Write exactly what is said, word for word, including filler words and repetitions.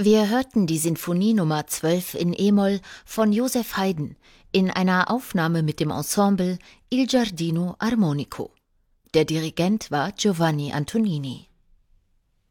Wir hörten die Sinfonie Nummer zwölf in e-Moll von Joseph Haydn in einer Aufnahme mit dem Ensemble Il Giardino Armonico. Der Dirigent war Giovanni Antonini.